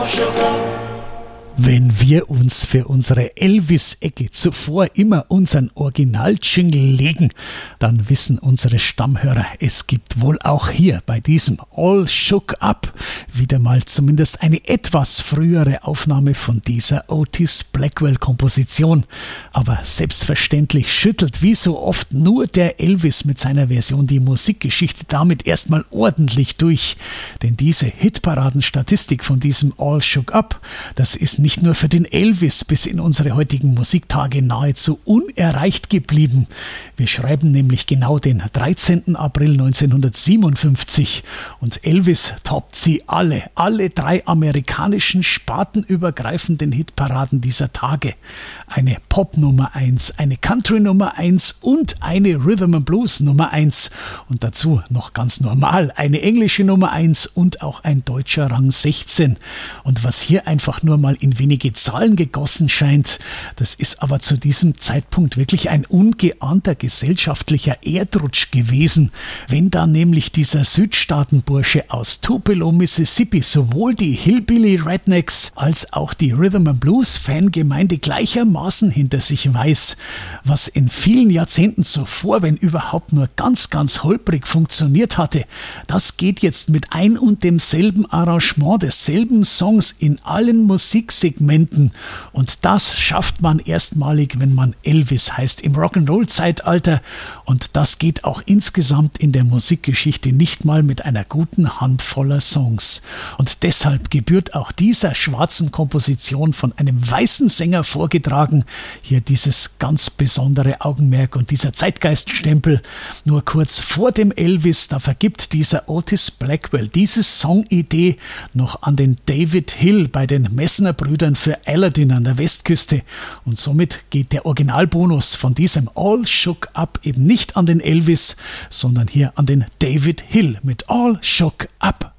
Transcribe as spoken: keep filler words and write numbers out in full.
Wenn wir uns für unsere Elvis-Ecke zuvor immer unseren Original-Jingle legen, dann wissen unsere Stammhörer, es gibt wohl auch hier bei diesem All Shook Up wieder mal zumindest eine etwas frühere Aufnahme von dieser Otis Blackwell-Komposition. Aber selbstverständlich schüttelt wie so oft nur der Elvis mit seiner Version die Musikgeschichte damit erstmal ordentlich durch. Denn diese Hitparaden-Statistik von diesem All Shook Up, das ist nicht nicht nur für den Elvis bis in unsere heutigen Musiktage nahezu unerreicht geblieben. Wir schreiben nämlich genau den dreizehnten April neunzehnhundertsiebenundfünfzig und Elvis toppt sie alle, alle drei amerikanischen spartenübergreifenden Hitparaden dieser Tage. Eine Pop Nummer eins, eine Country Nummer eins und eine Rhythm and Blues Nummer eins und dazu noch ganz normal eine englische Nummer eins und auch ein deutscher Rang sechzehn. Und was hier einfach nur mal in wenige Zahlen gegossen scheint, das ist aber zu diesem Zeitpunkt wirklich ein ungeahnter gesellschaftlicher Erdrutsch gewesen, wenn da nämlich dieser Südstaatenbursche aus Tupelo, Mississippi sowohl die Hillbilly Rednecks als auch die Rhythm and Blues Fangemeinde gleichermaßen hinter sich weiß, was in vielen Jahrzehnten zuvor, wenn überhaupt nur ganz, ganz holprig funktioniert hatte, das geht jetzt mit ein und demselben Arrangement desselben Songs in allen Musiksegmenten und das schafft man erstmalig, wenn man Elvis heißt im Rock'n'Roll-Zeitalter und das geht auch insgesamt in der Musikgeschichte nicht mal mit einer guten Handvoller Songs. Und deshalb gebührt auch dieser schwarzen Komposition von einem weißen Sänger vorgetragen hier dieses ganz besondere Augenmerk und dieser Zeitgeiststempel. Nur kurz vor dem Elvis, da vergibt dieser Otis Blackwell diese Songidee noch an den David Hill bei den Messner-Brüdern für Aladdin an der Westküste und somit geht der Originalbonus von diesem All Shook Up eben nicht an den Elvis, sondern hier an den David Hill mit All Shook Up.